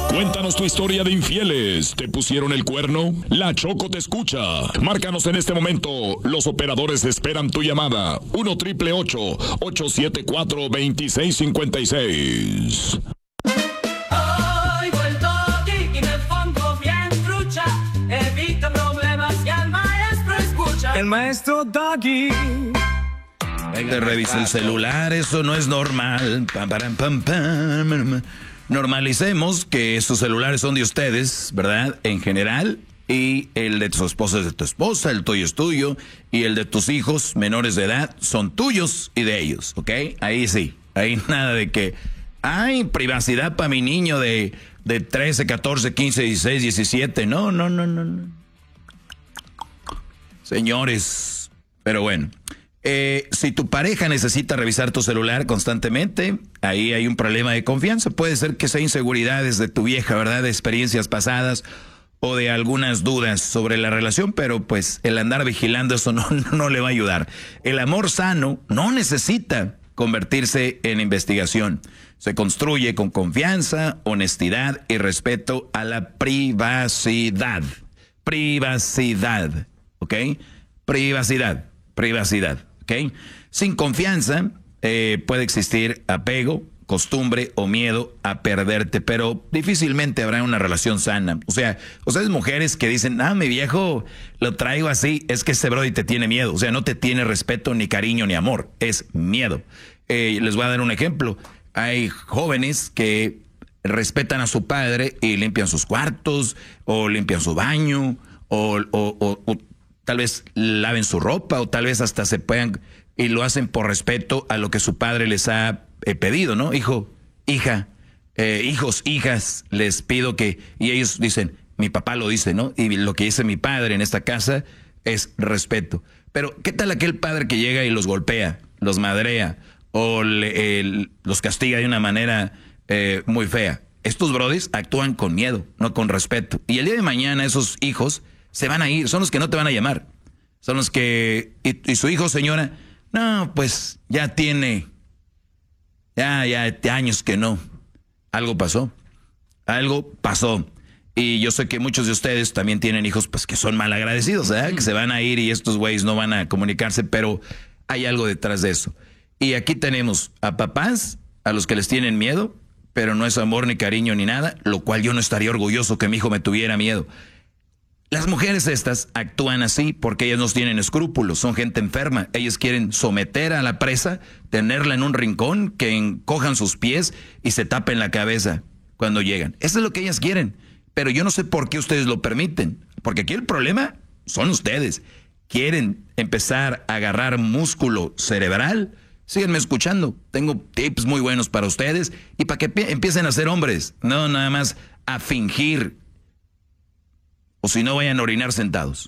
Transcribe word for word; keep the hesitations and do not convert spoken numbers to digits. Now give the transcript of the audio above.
Cuéntanos tu historia de infieles. ¿Te pusieron el cuerno? La Choco te escucha. Márcanos en este momento. Los operadores esperan tu llamada. uno triple ocho, ocho siete cuatro, dos seis cinco seis. Hoy vuelto aquí y me pongo bien trucha. Evito problemas y al maestro escucha. El maestro Doggy. Te revisa el celular, eso no es normal. Pam, pam, pam, pam. Normalicemos que estos celulares son de ustedes, ¿verdad? En general. Y el de tu esposa es de tu esposa, el tuyo es tuyo. Y el de tus hijos menores de edad son tuyos y de ellos, ¿ok? Ahí sí. Ahí nada de que hay privacidad para mi niño de, de trece, catorce, quince, dieciséis, diecisiete. No, no, no, no, no. Señores, pero bueno. Eh, si tu pareja necesita revisar tu celular constantemente, ahí hay un problema de confianza. Puede ser que sea inseguridades de tu vieja, ¿verdad? De experiencias pasadas o de algunas dudas sobre la relación, pero pues el andar vigilando eso no, no le va a ayudar. El amor sano no necesita convertirse en investigación. Se construye con confianza, honestidad y respeto a la privacidad. Privacidad, ¿ok? Privacidad, privacidad. ¿Okay? Sin confianza eh, puede existir apego, costumbre o miedo a perderte, pero difícilmente habrá una relación sana. O sea, ustedes mujeres que dicen, ah, mi viejo lo traigo así, es que ese brody te tiene miedo. O sea, no te tiene respeto, ni cariño, ni amor, es miedo. Eh, les voy a dar un ejemplo. Hay jóvenes que respetan a su padre y limpian sus cuartos, o limpian su baño, o... o, o, o tal vez laven su ropa o tal vez hasta se puedan y lo hacen por respeto a lo que su padre les ha eh, pedido, ¿no? Hijo, hija, eh, hijos, hijas, les pido que... Y ellos dicen, mi papá lo dice, ¿no? Y lo que dice mi padre en esta casa es respeto. Pero, ¿qué tal aquel padre que llega y los golpea, los madrea o le, el, los castiga de una manera eh, muy fea? Estos brodis actúan con miedo, no con respeto. Y el día de mañana esos hijos... se van a ir, son los que no te van a llamar. Son los que... Y, y su hijo, señora, no, pues ya tiene... Ya, ya, años que no. Algo pasó. Algo pasó. Y yo sé que muchos de ustedes también tienen hijos pues que son malagradecidos, ¿verdad? Que se van a ir y estos güeyes no van a comunicarse, pero hay algo detrás de eso. Y aquí tenemos a papás a los que les tienen miedo, pero no es amor ni cariño ni nada, lo cual yo no estaría orgulloso que mi hijo me tuviera miedo. Las mujeres estas actúan así porque ellas no tienen escrúpulos, son gente enferma. Ellas quieren someter a la presa, tenerla en un rincón, que encojan sus pies y se tapen la cabeza cuando llegan. Eso es lo que ellas quieren. Pero yo no sé por qué ustedes lo permiten. Porque aquí el problema son ustedes. Quieren empezar a agarrar músculo cerebral. Síganme escuchando. Tengo tips muy buenos para ustedes y para que empiecen a ser hombres. No nada más a fingir. O si no, vayan a orinar sentados.